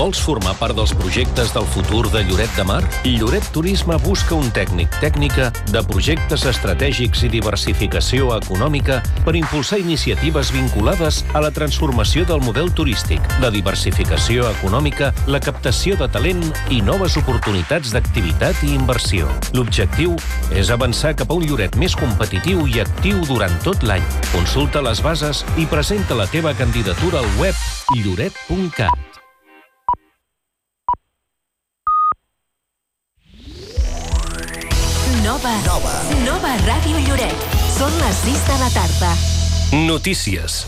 Vols formar part dels projectes del futur de Lloret de Mar? Lloret Turisme busca un tècnica de projectes estratègics i diversificació econòmica per impulsar iniciatives vinculades a la transformació del model turístic, la diversificació econòmica, la captació de talent i noves oportunitats d'activitat i inversió. L'objectiu és avançar cap a un Lloret més competitiu i actiu durant tot l'any. Consulta les bases i presenta la teva candidatura al web lloret.cat. Nova Ràdio Lloret. Són les 6 de la tarda. Notícies.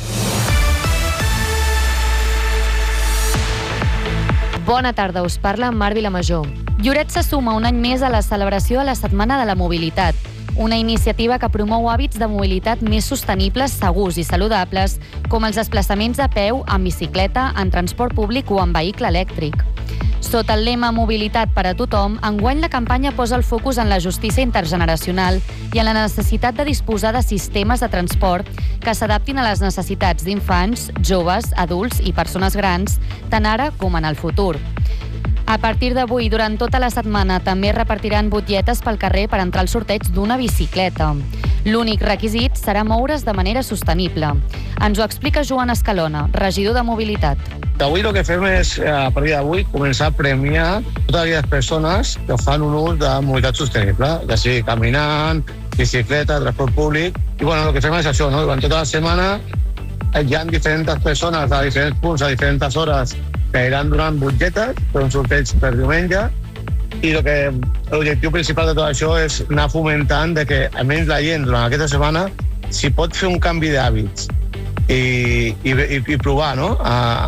Bona tarda, us parla Mar Vilamajor. Lloret se suma un any més a la celebració de la Setmana de la Mobilitat, una iniciativa que promou hàbits de mobilitat més sostenibles, segurs i saludables, com els desplaçaments a peu, en bicicleta, en transport públic o en vehicle elèctric. Sota el lema Mobilitat per a tothom, enguany la campanya posa el focus en la justícia intergeneracional i en la necessitat de disposar de sistemes de transport que s'adaptin a les necessitats d'infants, joves, adults i persones grans, tant ara com en el futur. A partir d'avui, durant tota la setmana, també repartiran butlletes pel carrer per entrar al sorteig d'una bicicleta. L'únic requisit serà moure's de manera sostenible. Ens ho explica Joan Escalona, regidor de Mobilitat. Avui el que fem és, a partir d'avui, començar a premiar totes aquelles persones que fan un ús de mobilitat sostenible, ja sigui caminant, bicicleta, transport públic. I bueno, el que fem és això, no? Durant tota la setmana hi ha diferents persones a diferents punts, a diferents hores, que iran donant butlletes per un sorteig per diumenge, i l'objectiu principal de tot això és anar fomentant de que almenys la gent durant aquesta setmana si pot fer un canvi d'hàbits i provar, no?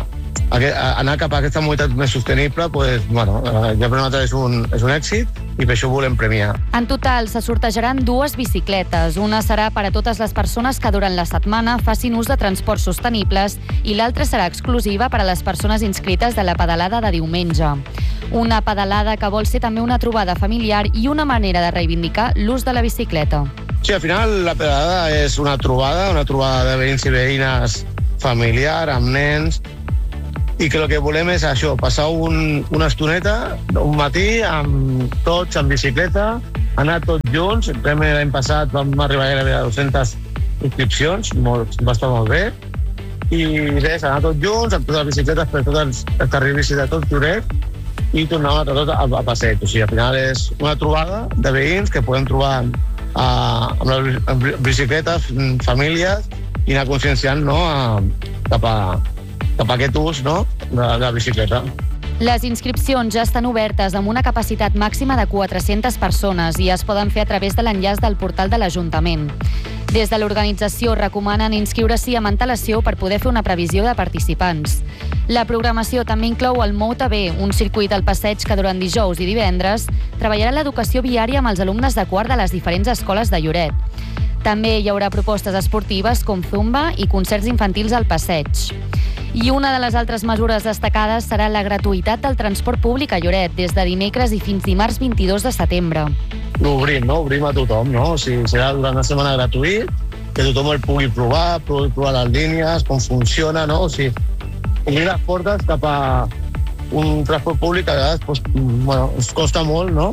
Anar cap a aquesta mobilitat més sostenible, pues, bueno, ja per nosaltres és un èxit i per això ho volem premiar. En total, se sortejaran 2 bicicletes. Una serà per a totes les persones que durant la setmana facin ús de transports sostenibles i l'altra serà exclusiva per a les persones inscrites de la pedalada de diumenge. Una pedalada que vol ser també una trobada familiar i una manera de reivindicar l'ús de la bicicleta. Sí, al final la pedalada és una trobada de veïns i veïnes familiar, amb nens, i que el que volem és això, passar una estoneta, un matí, amb tots en bicicleta, anar tots junts. L'any passat vam arribar gairebé a 200 inscripcions, va estar molt bé, i res, anar tots junts, amb totes les bicicletes per tots els carrils bici de tot Lloret, i tornar tot a passeig. O sigui, al final és una trobada de veïns que podem trobar amb les bicicletes, famílies, i anar conscienciant, no, cap a aquest ús, no, de la bicicleta. Les inscripcions ja estan obertes amb una capacitat màxima de 400 persones i es poden fer a través de l'enllaç del portal de l'Ajuntament. Des de l'organització recomanen inscriure-s'hi amb antelació per poder fer una previsió de participants. La programació també inclou el MouTV, un circuit al passeig que durant dijous i divendres treballarà l'educació viària amb els alumnes de quart de les diferents escoles de Lloret. També hi haurà propostes esportives com zumba i concerts infantils al passeig. I una de les altres mesures destacades serà la gratuïtat del transport públic a Lloret des de dimecres i fins dimarts 22 de setembre. Obrim a tothom, no? O sigui, serà durant la setmana gratuït, que tothom el pugui provar les línies, com funciona, no? O sigui, obrir les portes cap a un transport públic que a vegades ens costa molt, no?,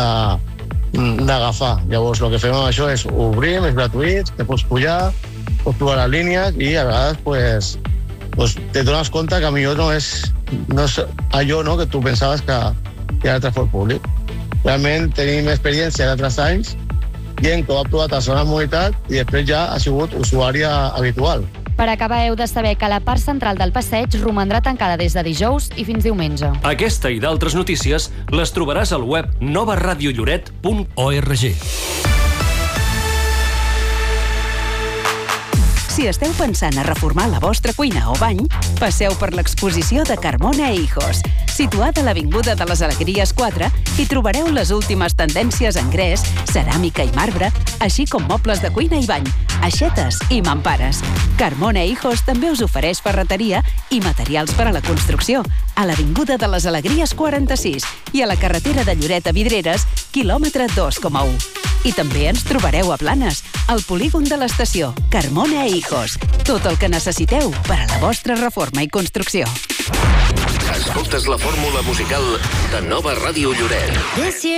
d'agafar. Llavors, el que fem amb això és obrim, és gratuït, te pots pujar, pots provar les línies i a vegades te dones compte que millor no és allò, no, que tu pensaves que era el transport públic. Realment tenim experiència d'altres anys, gent que ho ha provat a la segona mobilitat i després ja ha sigut usuària habitual. Per acabar, heu de saber que la part central del passeig romandrà tancada des de dijous i fins diumenge. Aquesta i d'altres notícies les trobaràs al web novaradiolloret.org. Si esteu pensant a reformar la vostra cuina o bany, passeu per l'exposició de Carmona e Hijos. Situada a l'Avinguda de les Alegries 4, hi trobareu les últimes tendències en gres, ceràmica i marbre, així com mobles de cuina i bany, aixetes i mampares. Carmona e Hijos també us ofereix ferreteria i materials per a la construcció, a l'Avinguda de les Alegries 46 i a la carretera de Lloret a Vidreres, quilòmetre 2,1. I també ens trobareu a Blanes, al polígon de l'estació, Carmona e Hijos. Tot el que necessiteu per a la vostra reforma i construcció. Escoltes la fórmula musical de Nova Ràdio Lloret.